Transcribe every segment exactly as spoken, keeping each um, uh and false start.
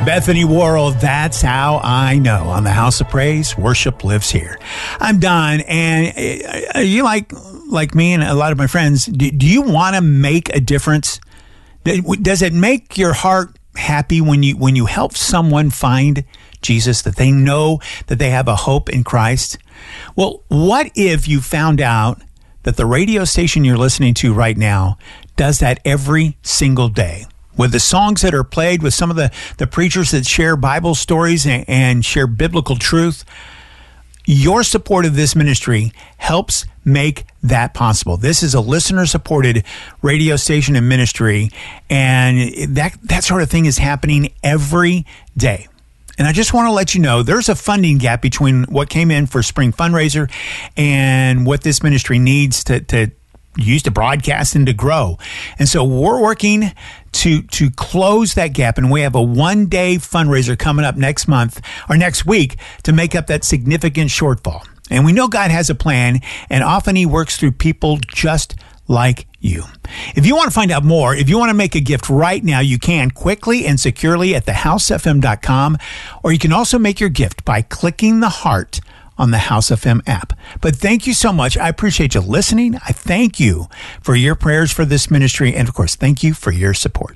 Bethany Worrell, That's How I Know. On the House of Praise, worship lives here. I'm Don, and you like like me and a lot of my friends, do, do you want to make a difference? Does it make your heart happy when you when you help someone find Jesus, that they know that they have a hope in Christ? Well, what if you found out that the radio station you're listening to right now does that every single day? With the songs that are played, with some of the, the preachers that share Bible stories and, and share biblical truth, your support of this ministry helps make that possible. This is a listener-supported radio station and ministry, and that, that sort of thing is happening every day. And I just want to let you know there's a funding gap between what came in for Spring Fundraiser and what this ministry needs to, to use to broadcast and to grow. And so we're working to to close that gap, and we have a one-day fundraiser coming up next month or next week to make up that significant shortfall. And we know God has a plan, and often he works through people just like you. If you want to find out more, if you want to make a gift right now, you can quickly and securely at the house f m dot com, or you can also make your gift by clicking the heart on the House F M app. But thank you so much. I appreciate you listening. I thank you for your prayers for this ministry. And of course, thank you for your support.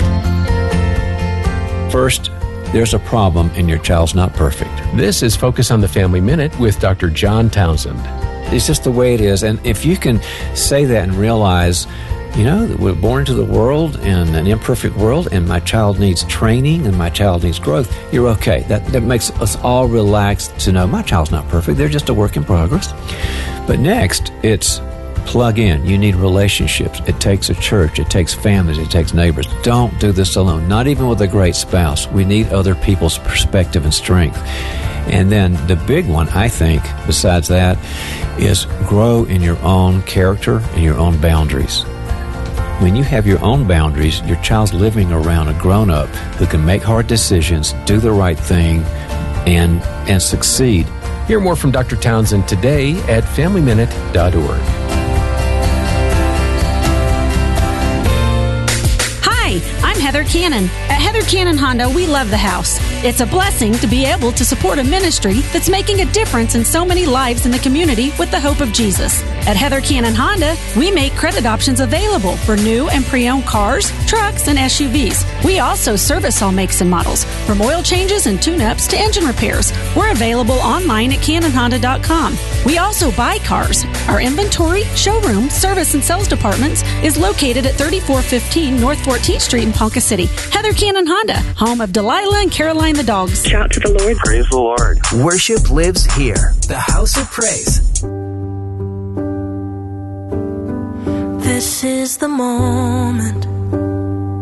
First, there's a problem and your child's not perfect. This is Focus on the Family Minute with Doctor John Townsend. It's just the way it is. And if you can say that and realize, you know, that we're born into the world in an imperfect world, and my child needs training and my child needs growth, you're okay. That that makes us all relaxed to know my child's not perfect. They're just a work in progress. But next, it's plug in. You need relationships. It takes a church. It takes families. It takes neighbors. Don't do this alone, not even with a great spouse. We need other people's perspective and strength. And then the big one, I think, besides that, is grow in your own character and your own boundaries. When you have your own boundaries, your child's living around a grown-up who can make hard decisions, do the right thing, and and succeed. Hear more from Doctor Townsend today at family minute dot org. Hi, I'm Heather Cannon. At Heather Cannon Honda, we love the house. It's a blessing to be able to support a ministry that's making a difference in so many lives in the community with the hope of Jesus. At Heather Cannon Honda, we make credit options available for new and pre-owned cars, trucks, and S U Vs. We also service all makes and models, from oil changes and tune-ups to engine repairs. We're available online at cannon honda dot com. We also buy cars. Our inventory, showroom, service, and sales departments is located at thirty-four fifteen North fourteenth Street in Ponca City. Heather Cannon Honda, home of Delilah and Caroline the dogs. Shout to the Lord. Praise the Lord. Worship lives here. The House of Praise. This is the moment